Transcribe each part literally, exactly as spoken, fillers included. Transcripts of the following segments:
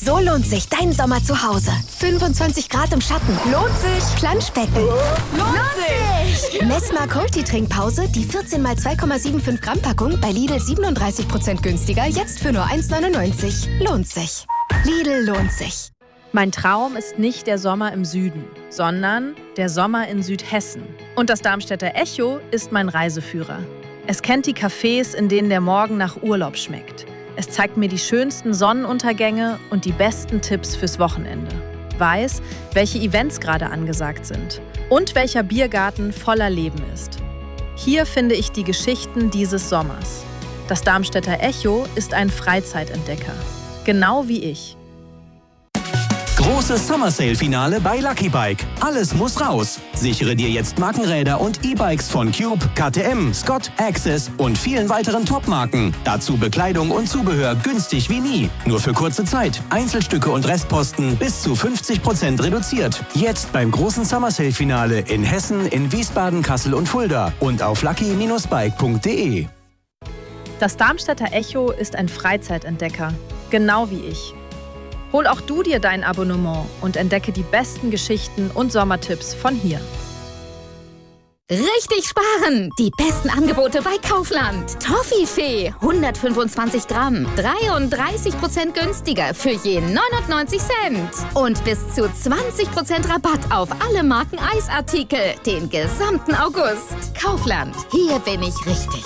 So lohnt sich dein Sommer zu Hause. fünfundzwanzig Grad im Schatten. Lohnt sich. Planschbecken. Lohnt sich. Messmer Multi-Trinkpause, die vierzehn mal zwei Komma fünfundsiebzig Gramm Packung bei Lidl siebenunddreißig Prozent günstiger, jetzt für nur eins neunundneunzig. Lohnt sich. Lidl lohnt sich. Mein Traum ist nicht der Sommer im Süden, sondern der Sommer in Südhessen. Und das Darmstädter Echo ist mein Reiseführer. Es kennt die Cafés, in denen der Morgen nach Urlaub schmeckt. Es zeigt mir die schönsten Sonnenuntergänge und die besten Tipps fürs Wochenende. Weiß, welche Events gerade angesagt sind und welcher Biergarten voller Leben ist. Hier finde ich die Geschichten dieses Sommers. Das Darmstädter Echo ist ein Freizeitentdecker. Genau wie ich. Großes Summer Sale Finale bei Lucky Bike. Alles muss raus. Sichere dir jetzt Markenräder und E-Bikes von Cube, K T M, Scott, Access und vielen weiteren Top-Marken. Dazu Bekleidung und Zubehör günstig wie nie. Nur für kurze Zeit. Einzelstücke und Restposten bis zu fünfzig Prozent reduziert. Jetzt beim großen Summer Sale Finale in Hessen, in Wiesbaden, Kassel und Fulda und auf lucky Bindestrich bike punkt de. Das Darmstädter Echo ist ein Freizeitentdecker. Genau wie ich. Hol auch du dir dein Abonnement und entdecke die besten Geschichten und Sommertipps von hier. Richtig sparen! Die besten Angebote bei Kaufland. Toffifee, hundertfünfundzwanzig Gramm, dreiunddreißig Prozent günstiger für je neunundneunzig Cent. Und bis zu zwanzig Prozent Rabatt auf alle Marken Eisartikel den gesamten August. Kaufland, hier bin ich richtig.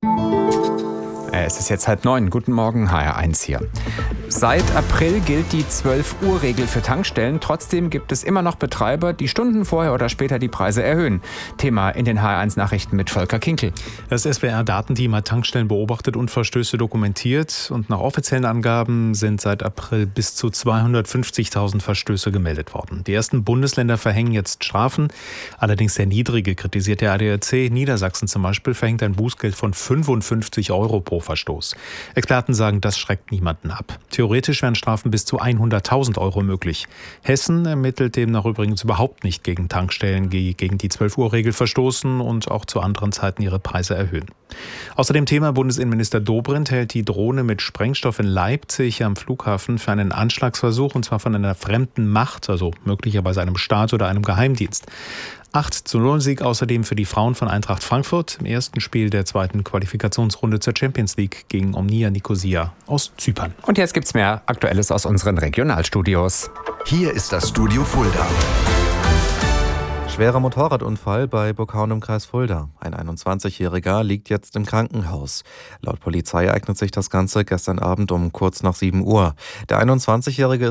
Es ist jetzt halb neun. Guten Morgen, H R eins hier. Seit April gilt die zwölf Uhr Regel für Tankstellen. Trotzdem gibt es immer noch Betreiber, die Stunden vorher oder später die Preise erhöhen. Thema in den H R eins Nachrichten mit Volker Kinkel. Das S W R-Datenteam hat Tankstellen beobachtet und Verstöße dokumentiert. Und nach offiziellen Angaben sind seit April bis zu zweihundertfünfzigtausend Verstöße gemeldet worden. Die ersten Bundesländer verhängen jetzt Strafen, allerdings sehr niedrige, kritisiert der A D A C. Niedersachsen zum Beispiel verhängt ein Bußgeld von fünfundfünfzig Euro pro Verstoß. Experten sagen, das schreckt niemanden ab. Theoretisch wären Strafen bis zu hunderttausend Euro möglich. Hessen ermittelt demnach übrigens überhaupt nicht gegen Tankstellen, die gegen die zwölf Uhr Regel verstoßen und auch zu anderen Zeiten ihre Preise erhöhen. Außerdem Thema: Bundesinnenminister Dobrindt hält die Drohne mit Sprengstoff in Leipzig am Flughafen für einen Anschlagsversuch, und zwar von einer fremden Macht, also möglicherweise einem Staat oder einem Geheimdienst. acht zu null Sieg außerdem für die Frauen von Eintracht Frankfurt im ersten Spiel der zweiten Qualifikationsrunde zur Champions League gegen Omnia Nicosia aus Zypern. Und jetzt gibt's mehr Aktuelles aus unseren Regionalstudios. Hier ist das Studio Fulda. Schwerer Motorradunfall bei Burghaun im Kreis Fulda. Ein einundzwanzigjähriger liegt jetzt im Krankenhaus. Laut Polizei ereignet sich das Ganze gestern Abend um kurz nach sieben Uhr. Der einundzwanzigjährige ist